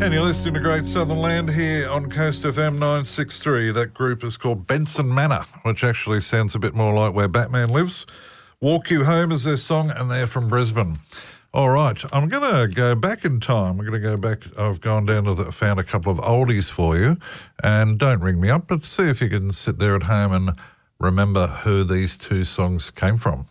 And you're listening to Great Southern Land here on Coast FM 963. That group is called Benson Manor, which actually sounds a bit more like where Batman lives. Walk You Home is their song, and they're from Brisbane. All right, I'm going to go back in time. I'm going to go back. I've gone down to found a couple of oldies for you. And don't ring me up, but see if you can sit there at home and remember who these two songs came from.